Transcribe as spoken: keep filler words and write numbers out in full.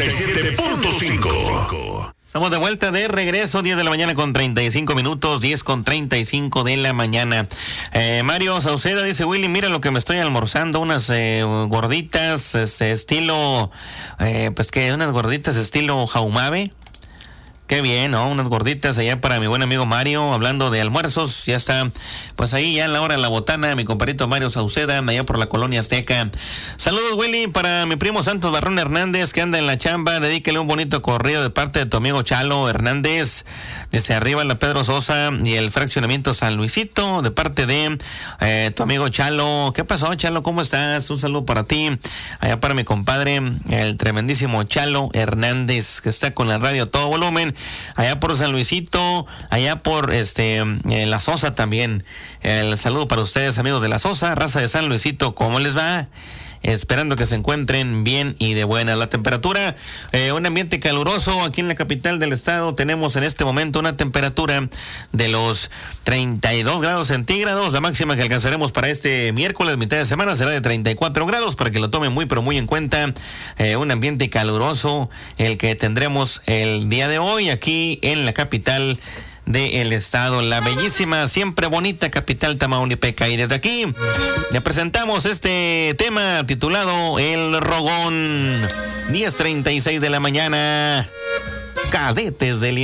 noventa y siete punto cinco. Estamos de vuelta, de regreso, diez de la mañana con treinta y cinco minutos, diez con treinta y cinco de la mañana. Eh, Mario Sauceda dice, Willy, mira lo que me estoy almorzando, unas eh, gorditas, este, estilo, eh, pues que unas gorditas estilo jaumabe. Qué bien, ¿no? Unas gorditas allá para mi buen amigo Mario, hablando de almuerzos. Ya está, pues ahí ya en la hora de la botana, mi compadrito Mario Sauceda, allá por la colonia Azteca. Saludos, Willy, para mi primo Santos Barrón Hernández, que anda en la chamba. Dedíquele un bonito corrido de parte de tu amigo Chalo Hernández, desde arriba en la Pedro Sosa y el fraccionamiento San Luisito, de parte de eh, tu amigo Chalo. ¿Qué pasó, Chalo? ¿Cómo estás? Un saludo para ti. Allá para mi compadre, el tremendísimo Chalo Hernández, que está con la radio a todo volumen. Allá por San Luisito, allá por este eh, La Sosa también. El saludo para ustedes, amigos de La Sosa, raza de San Luisito, ¿cómo les va? Esperando que se encuentren bien y de buena. La temperatura, eh, un ambiente caluroso aquí en la capital del estado. Tenemos en este momento una temperatura de los treinta y dos grados centígrados. La máxima que alcanzaremos para este miércoles, mitad de semana, será de treinta y cuatro grados, para que lo tomen muy pero muy en cuenta. Eh, un ambiente caluroso el que tendremos el día de hoy aquí en la capital del estado, la bellísima, siempre bonita capital tamaulipeca. Y desde aquí le presentamos este tema titulado El Rogón. Diez treinta y seis de la mañana, Cadetes del